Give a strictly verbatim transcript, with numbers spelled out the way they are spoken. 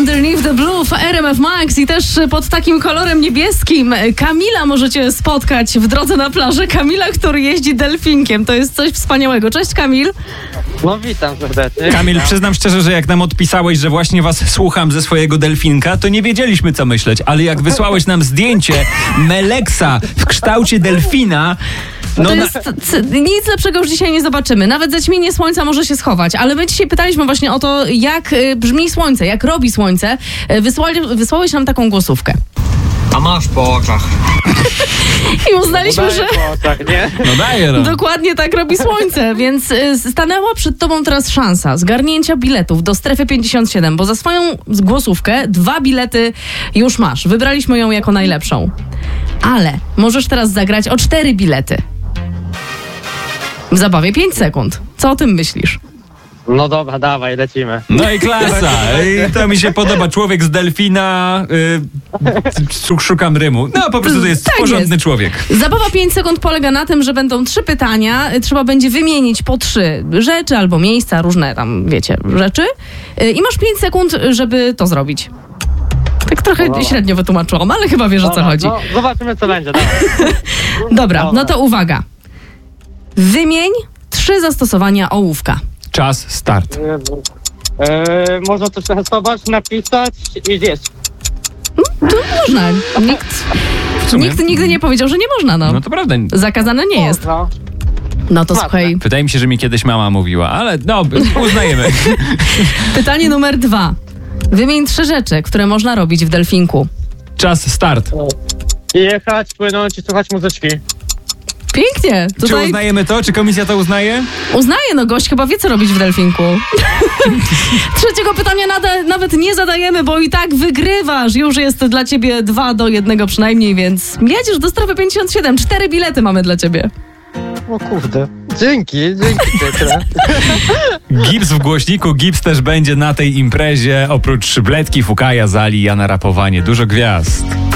Underneath the Blue w R M F Max i też pod takim kolorem niebieskim Kamila możecie spotkać w drodze na plażę. Kamila, który jeździ delfinkiem. To jest coś wspaniałego. Cześć, Kamil. No witam serdecznie. Kamil, przyznam szczerze, że jak nam odpisałeś, że właśnie was słucham ze swojego delfinka, to nie wiedzieliśmy, co myśleć. Ale jak wysłałeś nam zdjęcie Meleksa w kształcie delfina, No no to na... jest, c- nic lepszego już dzisiaj nie zobaczymy. Nawet zaćmienie słońca może się schować. Ale my dzisiaj pytaliśmy właśnie o to, jak y, brzmi słońce, jak robi słońce. Y, Wysłali, wysłałeś nam taką głosówkę. A masz po oczach. I uznaliśmy, że Po oczach, nie? no daje, no. dokładnie tak robi słońce. Więc y, stanęła przed tobą teraz szansa zgarnięcia biletów do strefy pięćdziesiąt siedem, bo za swoją głosówkę dwa bilety już masz. Wybraliśmy ją jako najlepszą. Ale możesz teraz zagrać o cztery bilety. W zabawie pięć sekund. Co o tym myślisz? No dobra, dawaj, lecimy. No i klasa. I to mi się podoba. Człowiek z delfina. Y, szukam rymu. No po prostu to jest Tak porządny jest. człowiek. Zabawa pięć sekund polega na tym, że będą trzy pytania. Trzeba będzie wymienić po trzy rzeczy albo miejsca, różne tam, wiecie, rzeczy. I masz pięć sekund, żeby to zrobić. Tak trochę Dobra. średnio wytłumaczyłam, ale chyba wiesz, o co Dobra, chodzi. No, zobaczymy, co będzie, dawaj. Dobra, no to uwaga. Wymień trzy zastosowania ołówka. Czas, start. Eee, można coś narysować, napisać i zjeść. Tu można. Nikt, W sumie. nikt nigdy nie powiedział, że nie można, no. No to prawda. Zakazane nie jest. No. No to Ładne. słuchaj, Wydaje mi się, że mi kiedyś mama mówiła, ale no, uznajemy. pytanie numer dwa. Wymień trzy rzeczy, które można robić w delfinku. Czas, start. Jechać, płynąć i słuchać muzyczki. Pięknie. Czy Tutaj uznajemy to? Czy komisja to uznaje? uznaję, no gość chyba wie, co robić w delfinku. Trzeciego pytania nada, nawet nie zadajemy, bo i tak wygrywasz. Już jest dla ciebie dwa do jednego przynajmniej, więc jedziesz do strefy pięćdziesiąt siedem. Cztery bilety mamy dla ciebie. O kurde. Dzięki, dzięki Piotrze. Gips w głośniku, Gips też będzie na tej imprezie. Oprócz Bledki, Fukaja, Zali, Jana Rapowanie. Dużo gwiazd.